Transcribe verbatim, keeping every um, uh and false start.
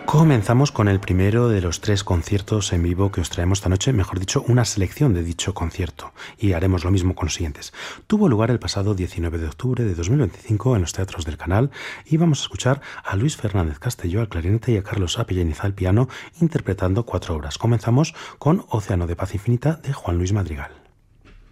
Comenzamos con el primero de los tres conciertos en vivo que os traemos esta noche, mejor dicho, una selección de dicho concierto, y haremos lo mismo con los siguientes. Tuvo lugar el pasado diecinueve de octubre de dos mil veinticinco en los teatros del Canal y vamos a escuchar a Luis Fernández Castelló al clarinete y a Carlos Apelleniza al piano interpretando cuatro obras. Comenzamos con Océano de Paz Infinita de Juan Luis Madrigal.